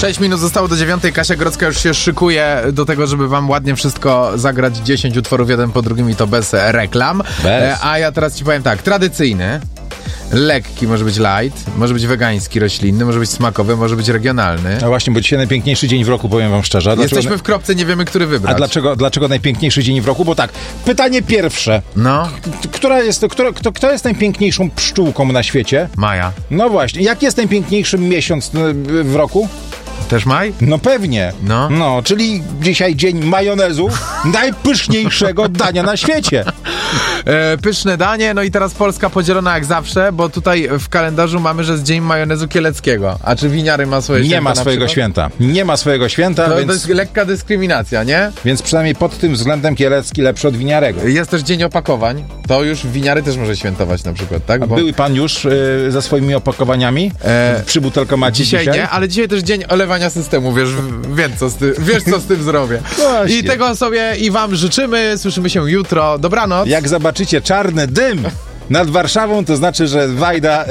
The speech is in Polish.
6 minut zostało do 9. Kasia Grodzka już się szykuje do tego, żeby wam ładnie wszystko zagrać. 10 utworów jeden po drugim i to bez reklam. A ja teraz ci powiem tak, tradycyjny, lekki, może być light, może być wegański, roślinny, może być smakowy, może być regionalny. No właśnie, bo dzisiaj najpiękniejszy dzień w roku, powiem wam szczerze. Jesteśmy w kropce, nie wiemy, który wybrać. A dlaczego najpiękniejszy dzień w roku? Bo tak, pytanie pierwsze. No. Kto jest najpiękniejszą pszczółką na świecie? Maja. No właśnie. Jaki jest najpiękniejszy miesiąc w roku? Też maj? No pewnie. No, czyli dzisiaj dzień majonezu, najpyszniejszego dania na świecie. Pyszne danie, no i teraz Polska podzielona jak zawsze, bo tutaj w kalendarzu mamy, że jest dzień majonezu kieleckiego. A czy winiary ma swoje święta? Nie ma swojego święta. Nie ma swojego święta, to, więc... to jest lekka dyskryminacja, nie? Więc przynajmniej pod tym względem Kielecki lepszy od winiarego. Jest też dzień opakowań. To już winiary też może świętować na przykład, tak? Bo... Był pan już ze swoimi opakowaniami przy butelkomacie dzisiaj? Nie, ale dzisiaj też dzień olewania systemu, wiesz co z tym zrobię. Właśnie. I tego sobie i wam życzymy, słyszymy się jutro. Dobranoc. Jak zobaczycie czarny dym nad Warszawą, to znaczy, że Wajda